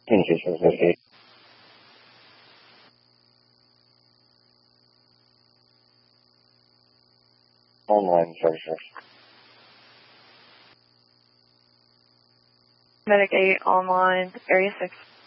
Industry 50. Online services. Medic 8 online, Area 6.